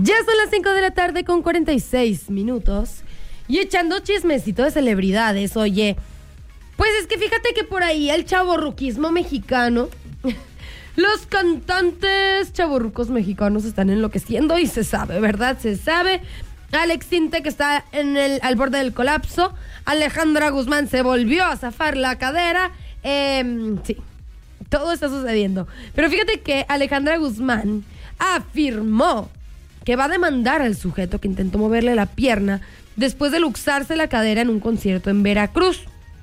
Ya son las 5 de la tarde con 46 minutos y echando chismecito de celebridades. Oye, pues es que fíjate que por ahí el chavorruquismo mexicano, los cantantes chavorrucos mexicanos están enloqueciendo y se sabe, ¿verdad? Se sabe. Alex Intec que está al borde del colapso. Alejandra Guzmán se volvió a zafar la cadera. Sí, todo está sucediendo. Pero fíjate que Alejandra Guzmán afirmó que va a demandar al sujeto que intentó moverle la pierna después de luxarse la cadera en un concierto en Veracruz.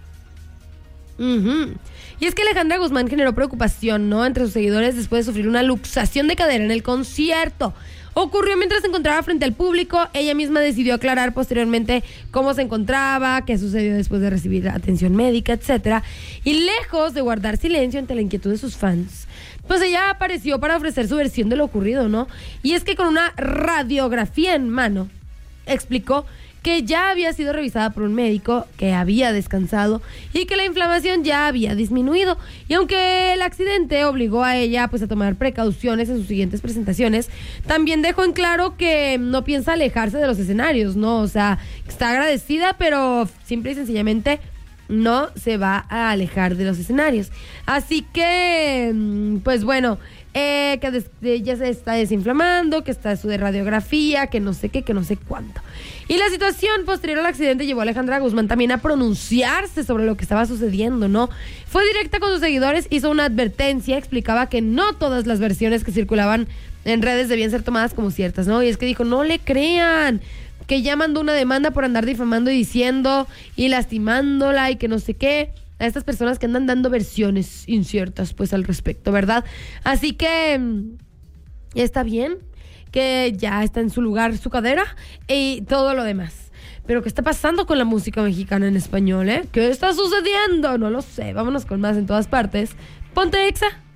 Y es que Alejandra Guzmán generó preocupación, ¿no?, entre sus seguidores después de sufrir una luxación de cadera en el concierto. Ocurrió mientras se encontraba frente al público. Ella misma decidió aclarar posteriormente cómo se encontraba, qué sucedió después de recibir atención médica, etcétera. Y lejos de guardar silencio ante la inquietud de sus fans, pues ella apareció para ofrecer su versión de lo ocurrido, ¿no? Y es que con una radiografía en mano, explicó que ya había sido revisada por un médico, que había descansado y que la inflamación ya había disminuido. Y aunque el accidente obligó a ella pues a tomar precauciones en sus siguientes presentaciones, también dejó en claro que no piensa alejarse de los escenarios, ¿no? O sea, está agradecida, pero simple y sencillamente no se va a alejar de los escenarios. Así que, pues bueno, que ya se está desinflamando, que está su de radiografía, que no sé qué, que no sé cuánto. Y la situación posterior al accidente llevó a Alejandra Guzmán también a pronunciarse sobre lo que estaba sucediendo, ¿no? Fue directa con sus seguidores, hizo una advertencia, explicaba que no todas las versiones que circulaban en redes debían ser tomadas como ciertas, ¿no? Y es que dijo, no le crean, que ya mandó una demanda por andar difamando y diciendo y lastimándola y que no sé qué a estas personas que andan dando versiones inciertas pues al respecto, ¿verdad? Así que está bien que ya está en su lugar su cadera y todo lo demás. Pero ¿qué está pasando con la música mexicana en español, eh? ¿Qué está sucediendo? No lo sé. Vámonos con más en todas partes. Ponte Exa.